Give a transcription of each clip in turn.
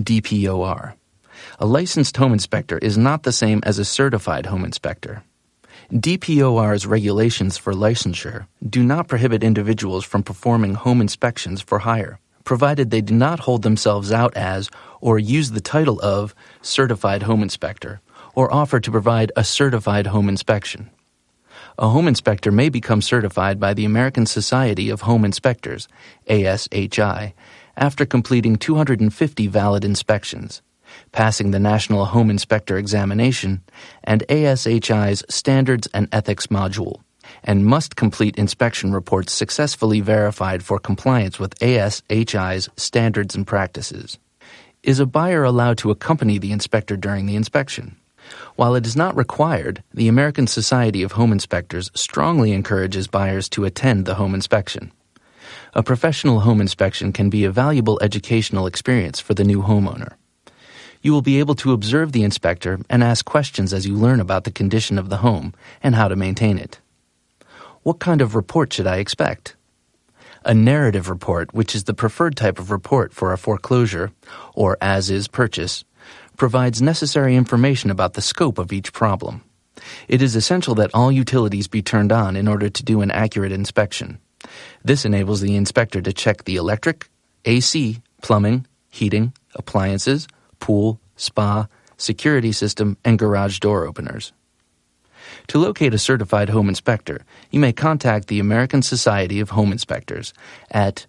DPOR. A licensed home inspector is not the same as a certified home inspector. DPOR's regulations for licensure do not prohibit individuals from performing home inspections for hire, provided they do not hold themselves out as or use the title of certified home inspector or offer to provide a certified home inspection. A home inspector may become certified by the American Society of Home Inspectors, ASHI, after completing 250 valid inspections, passing the National Home Inspector Examination and ASHI's Standards and Ethics module, and must complete inspection reports successfully verified for compliance with ASHI's standards and practices. Is a buyer allowed to accompany the inspector during the inspection? While it is not required, the American Society of Home Inspectors strongly encourages buyers to attend the home inspection. A professional home inspection can be a valuable educational experience for the new homeowner. You will be able to observe the inspector and ask questions as you learn about the condition of the home and how to maintain it. What kind of report should I expect? A narrative report, which is the preferred type of report for a foreclosure or as-is purchase, provides necessary information about the scope of each problem. It is essential that all utilities be turned on in order to do an accurate inspection. This enables the inspector to check the electric, AC, plumbing, heating, appliances, pool, spa, security system, and garage door openers. To locate a certified home inspector, you may contact the American Society of Home Inspectors at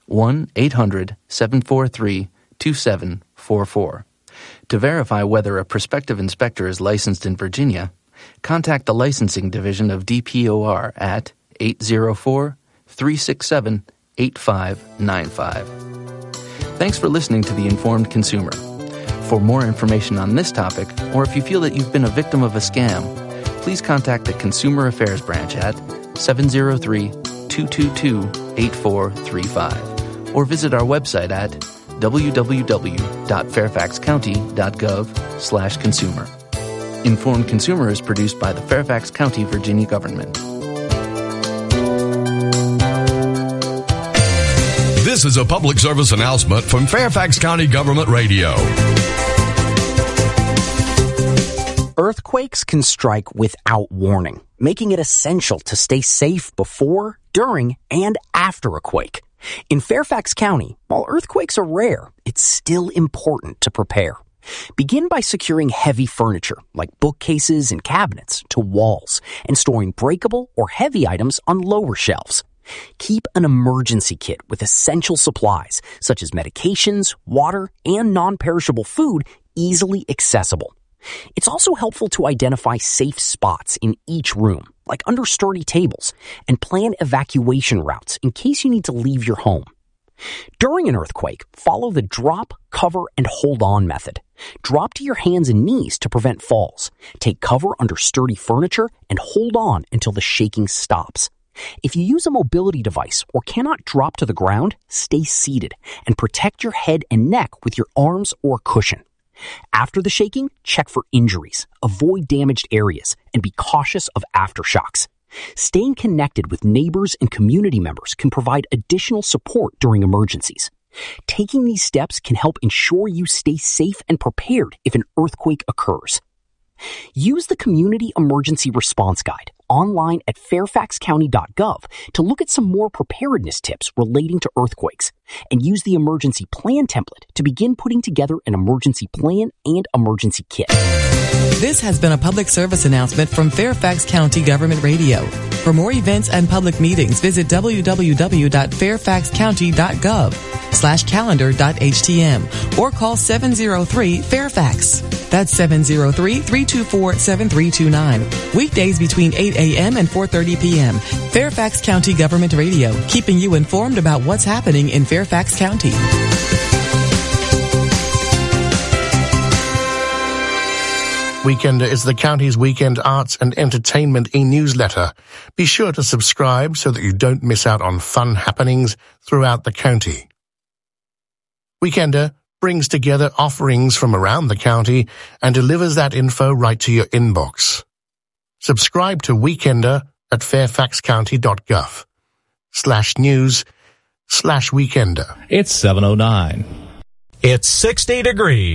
1-800-743-2744. To verify whether a prospective inspector is licensed in Virginia, contact the licensing division of DPOR at 804-367-8595. Thanks for listening to The Informed Consumer. For more information on this topic, or if you feel that you've been a victim of a scam, please contact the Consumer Affairs Branch at 703-222-8435 or visit our website at www.fairfaxcounty.gov/consumer. Informed Consumer is produced by the Fairfax County, Virginia government. This is a public service announcement from Fairfax County Government Radio. Earthquakes can strike without warning, making it essential to stay safe before, during, and after a quake. In Fairfax County, while earthquakes are rare, it's still important to prepare. Begin by securing heavy furniture, like bookcases and cabinets, to walls, and storing breakable or heavy items on lower shelves. Keep an emergency kit with essential supplies, such as medications, water, and non-perishable food, easily accessible. It's also helpful to identify safe spots in each room, like under sturdy tables, and plan evacuation routes in case you need to leave your home. During an earthquake, follow the drop, cover, and hold on method. Drop to your hands and knees to prevent falls. Take cover under sturdy furniture and hold on until the shaking stops. If you use a mobility device or cannot drop to the ground, stay seated and protect your head and neck with your arms or cushion. After the shaking, check for injuries, avoid damaged areas, and be cautious of aftershocks. Staying connected with neighbors and community members can provide additional support during emergencies. Taking these steps can help ensure you stay safe and prepared if an earthquake occurs. Use the Community Emergency Response Guide online at fairfaxcounty.gov to look at some more preparedness tips relating to earthquakes, and use the emergency plan template to begin putting together an emergency plan and emergency kit. This has been a public service announcement from Fairfax County Government Radio. For more events and public meetings, visit www.fairfaxcounty.gov/calendar.htm or call 703-FAIRFAX. That's 703-324-7329. Weekdays between 8 a.m. and 4:30 p.m. Fairfax County Government Radio, keeping you informed about what's happening in Fairfax County. Weekender is the county's weekend arts and entertainment e-newsletter. Be sure to subscribe so that you don't miss out on fun happenings throughout the county. Weekender brings together offerings from around the county and delivers that info right to your inbox. Subscribe to Weekender at fairfaxcounty.gov/news/Weekender. It's 7:09. It's 60 degrees.